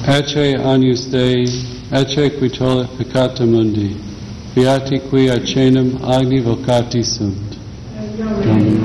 Ecce agnus Dei, ecce qui tollit peccata mundi, beati qui a cenum agni vocati sunt.